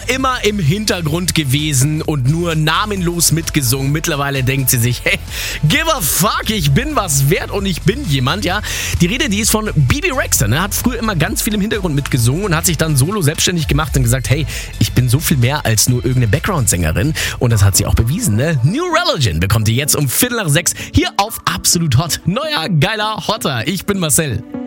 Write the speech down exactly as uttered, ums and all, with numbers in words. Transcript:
immer im Hintergrund gewesen und nur namenlos mitgesungen. Mittlerweile denkt sie sich, hey, give a fuck, ich bin was wert und ich bin jemand, ja. Die Rede, die ist von Bebe Rexha, ne? Hat früher immer ganz viel im Hintergrund mitgesungen und hat sich dann solo selbstständig gemacht und gesagt, hey, ich bin so viel mehr als nur irgendeine Background-Sängerin. Und das hat sie auch bewiesen, ne? New Religion bekommt ihr jetzt um Viertel nach sechs hier auf Absolut Hot. Neuer, geiler Hotter. Ich bin Marcel.